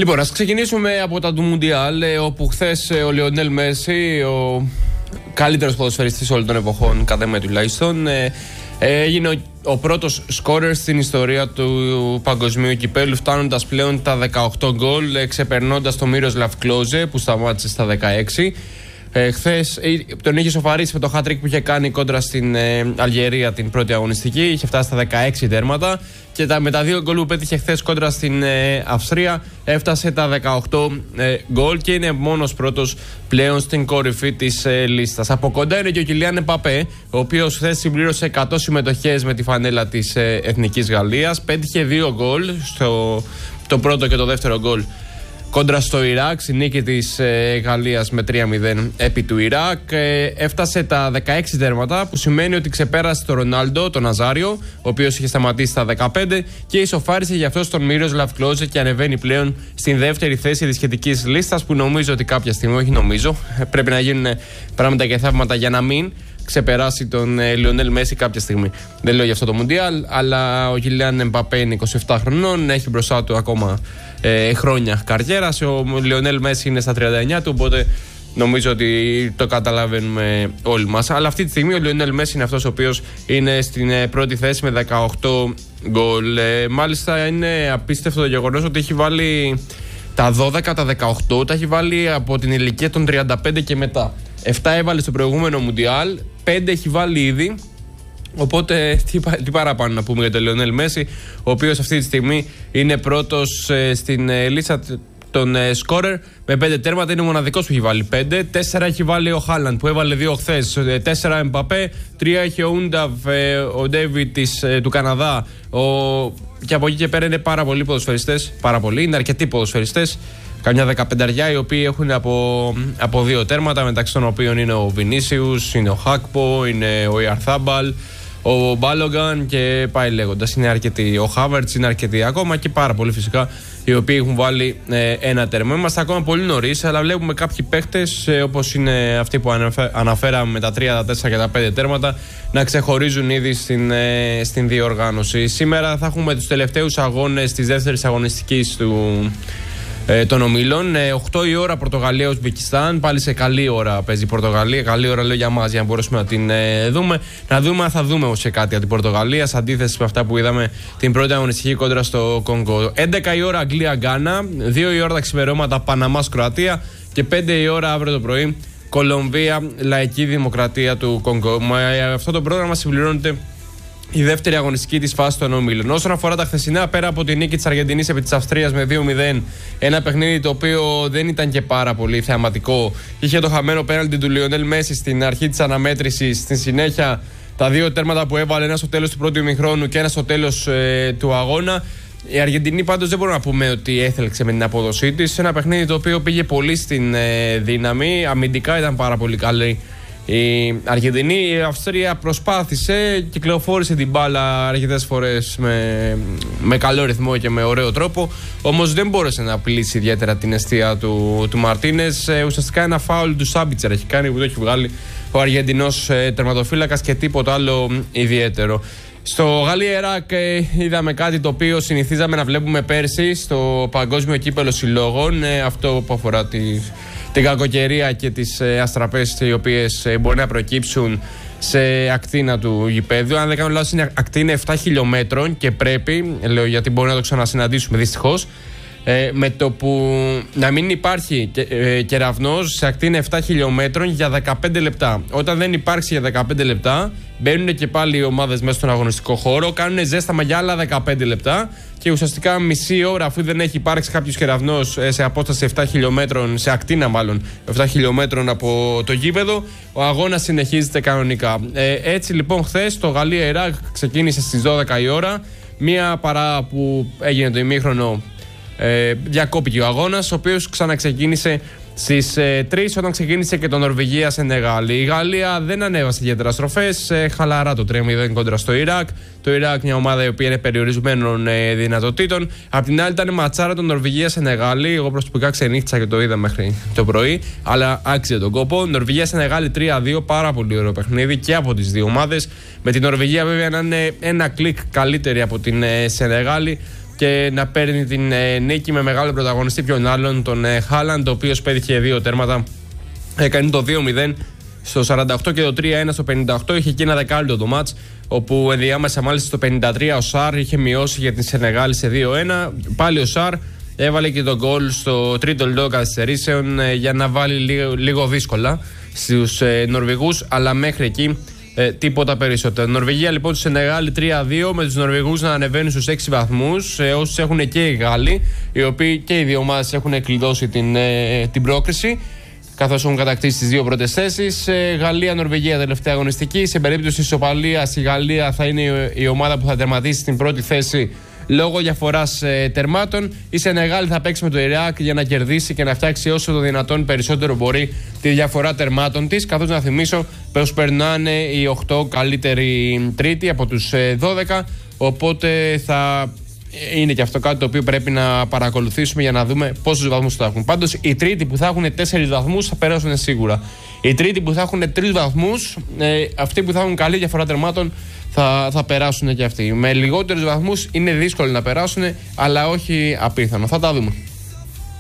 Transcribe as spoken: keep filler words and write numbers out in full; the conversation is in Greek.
Λοιπόν, ας ξεκινήσουμε από τα του Μουντιάλ, όπου χθες ο Λιονέλ Μέση, ο καλύτερος ποδοσφαιριστής όλων των εποχών, κατά με τουλάχιστον, έγινε ο, ο πρώτος σκόρερ στην ιστορία του παγκοσμίου κυπέλου, φτάνοντας πλέον τα δεκαοκτώ γκολ, ξεπερνώντας τον Μίροσλαβ Κλόζε που σταμάτησε στα δεκαέξι. Ε, χθες τον είχε σοφαρίσει με το hat-trick που είχε κάνει κόντρα στην ε, Αλγερία την πρώτη αγωνιστική. Είχε φτάσει στα δεκαέξι τέρματα και τα, με τα δύο γκολ που πέτυχε χθες κόντρα στην ε, Αυστρία έφτασε τα δεκαοκτώ ε, γκολ και είναι μόνος πρώτος πλέον στην κορυφή της ε, λίστας. Από κοντά είναι και ο Κιλιάν Εμπαπέ, ο οποίος χθες συμπλήρωσε εκατό συμμετοχές με τη φανέλα της ε, Εθνικής Γαλλίας. Πέτυχε δύο γκολ, στο, το πρώτο και το δεύτερο γκολ κόντρα στο Ιράκ, στη νίκη της ε, Γαλλίας με τρία μηδέν επί του Ιράκ. Ε, έφτασε τα δεκαέξι τέρματα, που σημαίνει ότι ξεπέρασε τον Ρονάλντο, τον Ναζάριο, ο οποίος είχε σταματήσει στα δεκαπέντε, και ισοφάρισε γι' αυτό τον Μίροσλαβ Κλόζε και ανεβαίνει πλέον στην δεύτερη θέση της σχετικής λίστας, που νομίζω ότι κάποια στιγμή, όχι νομίζω, πρέπει να γίνουν πράγματα και θαύματα για να μην ξεπεράσει τον ε, Λιονέλ Μέση κάποια στιγμή. Δεν λέω για αυτό το Μουντιάλ, αλλά ο Κιλιάν Εμπαπέ είναι είκοσι επτά χρονών, έχει μπροστά του ακόμα ε, χρόνια καριέρας. Ο Λιονέλ Μέση είναι στα τριάντα εννιά του, οπότε νομίζω ότι το καταλαβαίνουμε όλοι μας. Αλλά αυτή τη στιγμή ο Λιονέλ Μέση είναι αυτός ο οποίος είναι στην ε, πρώτη θέση με δεκαοκτώ γκολ. Ε, μάλιστα είναι απίστευτο το γεγονός ότι έχει βάλει τα δώδεκα, τα δεκαοκτώ, τα έχει βάλει από την ηλικία των τριάντα πέντε και μετά. επτά έβαλε στο προηγούμενο Μουντιάλ, πέντε έχει βάλει ήδη. Οπότε τι, τι παραπάνω να πούμε για τον Λιονέλ Μέση, ο οποίος αυτή τη στιγμή είναι πρώτος ε, στην ε, λίστα των ε, σκόρερ με πέντε τέρματα. Είναι ο μοναδικός που έχει βάλει πέντε. Τέσσερα έχει βάλει ο Χάλαντ που έβαλε δύο χθες. Ε, τέσσερα Εμπαπέ. Τρία έχει ο Ούνταβ, ε, ο Ντέιβιτ ε, του Καναδά. Ο... Και από εκεί και πέρα είναι πάρα πολλοί ποδοσφαιριστές. Πάρα πολλοί, είναι αρκετοί ποδοσφαιριστές. Καμιά δεκαπενταριά οι οποίοι έχουν από, από δύο τέρματα, μεταξύ των οποίων είναι ο Βινίσιους, είναι ο Χάκπο, είναι ο Ιαρθάμπαλ, ο Μπάλογκαν και πάει λέγοντας. Είναι αρκετοί. Ο Χάβερτς είναι αρκετοί ακόμα και πάρα πολλοί φυσικά οι οποίοι έχουν βάλει ε, ένα τέρμα. Είμαστε ακόμα πολύ νωρίς, αλλά βλέπουμε κάποιοι παίχτες ε, όπως είναι αυτοί που αναφέ, αναφέραμε με τα τρία, τα τέσσερα και τα πέντε τέρματα να ξεχωρίζουν ήδη στην, ε, στην διοργάνωση. Σήμερα θα έχουμε τους τελευταίους αγώνες της δεύτερης αγωνιστικής του. Ε, των ομίλων. Ε, οκτώ η ώρα Πορτογαλία-Ουσμπεκιστάν. Πάλι σε καλή ώρα παίζει η Πορτογαλία. Καλή ώρα λέω για μας, για να μπορέσουμε να την ε, δούμε. Να δούμε αν θα δούμε σε κάτι από την Πορτογαλία, σε αντίθεση με αυτά που είδαμε την πρώτη αγωνιστική κόντρα στο Κονγκό. έντεκα η ώρα Αγγλία-Γκάνα. δύο η ώρα τα ξημερώματα Παναμάς-Κροατία. Και πέντε η ώρα αύριο το πρωί Κολομβία, Λαϊκή Δημοκρατία του Κονγκό. Με αυτό το πρόγραμμα συμπληρώνεται η δεύτερη αγωνιστική της φάσης των ομίλων. Όσον αφορά τα χθεσινά, πέρα από τη νίκη της Αργεντινής επί της Αυστρίας με δύο μηδέν, ένα παιχνίδι το οποίο δεν ήταν και πάρα πολύ θεαματικό. Είχε το χαμένο πέναλτι του Λιονέλ Μέση στην αρχή της αναμέτρησης. Στη συνέχεια, τα δύο τέρματα που έβαλε, ένα στο τέλος του πρώτου ημιχρόνου και ένα στο τέλος ε, του αγώνα. Η Αργεντινή πάντως δεν μπορούμε να πούμε ότι έθελξε με την απόδοσή της. Ένα παιχνίδι το οποίο πήγε πολύ στην ε, δύναμη. Αμυντικά ήταν πάρα πολύ καλή η Αργεντινή. Η Αυστρία προσπάθησε, κυκλοφόρησε την μπάλα αρκετές φορές με, με καλό ρυθμό και με ωραίο τρόπο, όμως δεν μπόρεσε να απειλήσει ιδιαίτερα την εστία του, του Μαρτίνες. Ε, ουσιαστικά ένα φάουλ του Σάμπιτσερ έχει κάνει που το έχει βγάλει ο Αργεντινός ε, τερματοφύλακας και τίποτα άλλο ιδιαίτερο. Στο Γαλλία-Ιράκ ε, είδαμε κάτι το οποίο συνηθίζαμε να βλέπουμε πέρσι στο Παγκόσμιο Κύπελλο Συλλόγων, ε, αυτό που αφορά τη την κακοκαιρία και τις ε, αστραπές οι οποίες ε, μπορεί να προκύψουν σε ακτίνα του γηπέδου. Αν δεν κάνω λάθος, είναι ακτίνα επτά χιλιόμετρων και πρέπει, λέω γιατί μπορεί να το ξανασυναντήσουμε δυστυχώς, ε, με το που να μην υπάρχει και, ε, κεραυνός σε ακτίνα επτά χιλιόμετρων για δεκαπέντε λεπτά. Όταν δεν υπάρξει για δεκαπέντε λεπτά, μπαίνουν και πάλι οι ομάδες μέσα στον αγωνιστικό χώρο, κάνουν ζέσταμα για άλλα δεκαπέντε λεπτά και ουσιαστικά μισή ώρα, αφού δεν έχει υπάρξει κάποιος κεραυνός σε απόσταση επτά χιλιόμετρων, σε ακτίνα μάλλον επτά χιλιόμετρων από το γήπεδο, ο αγώνας συνεχίζεται κανονικά. Ε, έτσι λοιπόν, χθες το Γαλλία-Ιράκ ξεκίνησε στις δώδεκα η ώρα. Μία παρά που έγινε το ημίχρονο, ε, διακόπηκε ο αγώνας, ο οποίος ξαναξεκίνησε στις ε, τρεις όταν ξεκίνησε και το Νορβηγία-Σενεγάλ. Η Γαλλία δεν ανέβασε ιδιαίτερα στροφές, ε, χαλαρά το τρία μηδέν κόντρα στο Ιράκ. Το Ιράκ, μια ομάδα η οποία είναι περιορισμένων ε, δυνατοτήτων. Απ' την άλλη, ήταν ματσάρα το Νορβηγία-Σενεγάλ. Εγώ προσωπικά ξενύχτησα και το είδα μέχρι το πρωί, αλλά άξιζε τον κόπο. Νορβηγία-Σενεγάλ τρία δύο, πάρα πολύ ωραίο παιχνίδι και από τις δύο ομάδες. Με την Νορβηγία βέβαια να είναι ένα κλικ καλύτερη από την ε, Σενεγάλη. και να παίρνει την ε, νίκη με μεγάλο πρωταγωνιστή ποιον άλλον, τον ε, Χάλαντ, ο οποίος πέτυχε δύο τέρματα. Έκανε το δύο μηδέν στο σαράντα οκτώ και το τρία ένα στο πενήντα οκτώ. Είχε και ένα δεκάλεπτο το μάτς, όπου ενδιάμεσα μάλιστα στο πενήντα τρία ο Σάρ είχε μειώσει για την Σενεγάλη σε δύο ένα. Πάλι ο Σάρ έβαλε και τον γκολ στο τρίτο λεπτό καθυστερήσεων ε, για να βάλει λίγο, λίγο δύσκολα στους ε, Νορβηγούς, αλλά μέχρι εκεί ε, τίποτα περισσότερο. Νορβηγία λοιπόν στη Σενεγάλη τρία δύο, με τους Νορβηγούς να ανεβαίνουν στους έξι βαθμούς, ε, όσους έχουν και οι Γάλλοι, οι οποίοι και οι δύο ομάδες έχουν κλειδώσει την, ε, την πρόκριση, καθώς έχουν κατακτήσει τις δύο πρώτες θέσεις. Ε, Γαλλία-Νορβηγία τελευταία αγωνιστική. Σε περίπτωση ισοπαλίας, η Γαλλία θα είναι η ομάδα που θα τερματίσει στην πρώτη θέση λόγω διαφοράς ε, τερμάτων. Η Σενεγάλη θα παίξει με το Ιράκ για να κερδίσει και να φτιάξει όσο το δυνατόν περισσότερο μπορεί τη διαφορά τερμάτων της. Καθώς να θυμίσω πως περνάνε οι οκτώ καλύτεροι τρίτοι από τους ε, δώδεκα. Οπότε θα είναι και αυτό κάτι το οποίο πρέπει να παρακολουθήσουμε για να δούμε πόσους βαθμούς θα έχουν. Πάντως οι τρίτοι που θα έχουν τέσσερις βαθμούς θα περάσουν σίγουρα. Οι τρίτοι που θα έχουν τρεις βαθμούς, ε, αυτοί που θα έχουν καλή διαφορά τερμάτων, θα, θα περάσουν και αυτοί. Με λιγότερους βαθμούς είναι δύσκολο να περάσουν, αλλά όχι απίθανο. Θα τα δούμε.